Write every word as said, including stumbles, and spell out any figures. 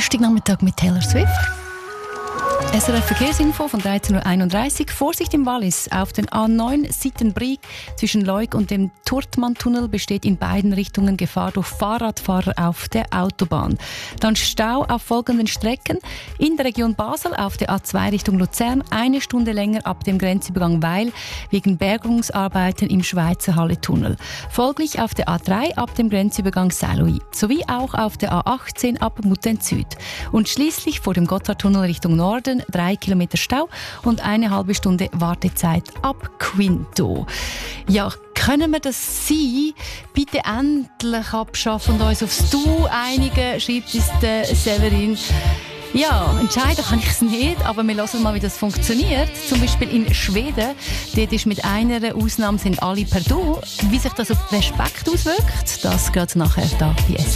Samstagnachmittag mit Taylor Swift. S R F Verkehrsinfo von dreizehn Uhr einunddreißig. Vorsicht im Wallis. Auf den A neun Sittenbrig zwischen Leuk und dem Turtmann-Tunnel besteht in beiden Richtungen Gefahr durch Fahrradfahrer auf der Autobahn. Dann Stau auf folgenden Strecken. In der Region Basel auf der A zwei Richtung Luzern eine Stunde länger ab dem Grenzübergang Weil wegen Bergungsarbeiten im Schweizer Halle-Tunnel. Folglich auf der A drei ab dem Grenzübergang Saint-Louis. Sowie auch auf der A achtzehn ab Muttenz Süd. Und schließlich vor dem Gotthardtunnel Richtung Norden drei Kilometer Stau und eine halbe Stunde Wartezeit ab Quinto. Ja, können wir das sein? Bitte endlich abschaffen und uns aufs Du einigen, schreibt uns der Severin. Ja, entscheiden kann ich es nicht, aber wir hören mal, wie das funktioniert. Zum Beispiel in Schweden, dort ist mit einer Ausnahme sind alle per Du. Wie sich das auf Respekt auswirkt, das geht nachher da bei S